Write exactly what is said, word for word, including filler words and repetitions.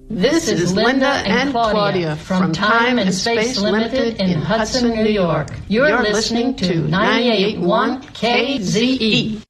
This is Linda and Claudia from Time and Space Limited in Hudson, New York. You're listening to ninety-eight point one K Z E.